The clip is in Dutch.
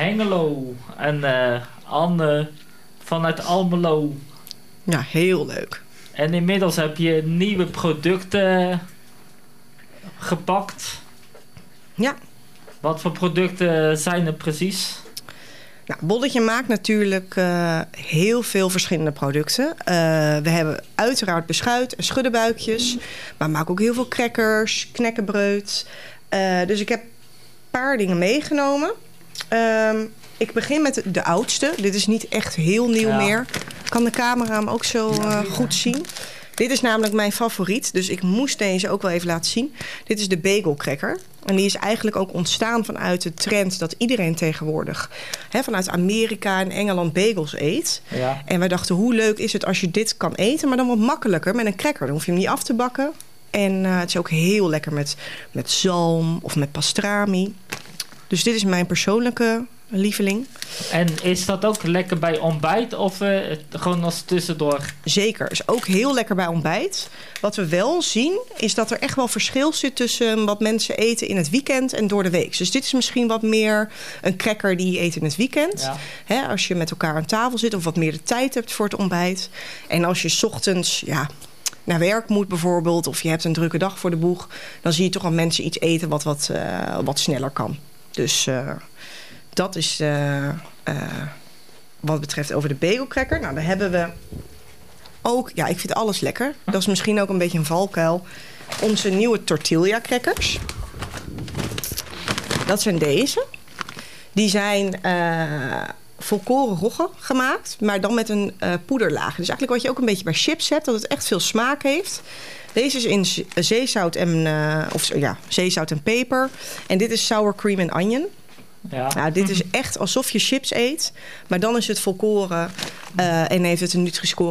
Hengelo. En Anne vanuit Almelo. Ja, heel leuk. En inmiddels heb je nieuwe producten gepakt. Ja. Wat voor producten zijn er precies? Nou, Bolletje maakt natuurlijk heel veel verschillende producten. We hebben uiteraard beschuit en schuddenbuikjes. Maar we maken ook heel veel crackers, knekkenbreud. Dus ik heb een paar dingen meegenomen. Ik begin met de oudste. Dit is niet echt heel nieuw meer. Kan de camera hem ook zo goed zien? Dit is namelijk mijn favoriet. Dus ik moest deze ook wel even laten zien. Dit is de bagel cracker. En die is eigenlijk ook ontstaan vanuit de trend dat iedereen tegenwoordig vanuit Amerika en Engeland bagels eet. Ja. En wij dachten, hoe leuk is het als je dit kan eten, maar dan wat makkelijker met een cracker. Dan hoef je hem niet af te bakken. En het is ook heel lekker met zalm of met pastrami. Dus dit is mijn persoonlijke lieveling. En is dat ook lekker bij ontbijt of gewoon als tussendoor? Zeker, is ook heel lekker bij ontbijt. Wat we wel zien is dat er echt wel verschil zit tussen wat mensen eten in het weekend en door de week. Dus dit is misschien wat meer een cracker die je eet in het weekend. Ja. Als je met elkaar aan tafel zit of wat meer de tijd hebt voor het ontbijt. En als je 's ochtends naar werk moet bijvoorbeeld, of je hebt een drukke dag voor de boeg, dan zie je toch al mensen iets eten wat sneller kan. Dus dat is wat betreft over de bagelcracker. Nou, dan hebben we ook, ik vind alles lekker. Dat is misschien ook een beetje een valkuil. Onze nieuwe tortilla crackers. Dat zijn deze. Die zijn volkoren rogge gemaakt, maar dan met een poederlaag. Dus eigenlijk wat je ook een beetje bij chips hebt, dat het echt veel smaak heeft. Deze is in zeezout en peper. En dit is sour cream en onion. Ja. Nou, dit is echt alsof je chips eet. Maar dan is het volkoren en heeft het een Nutri-score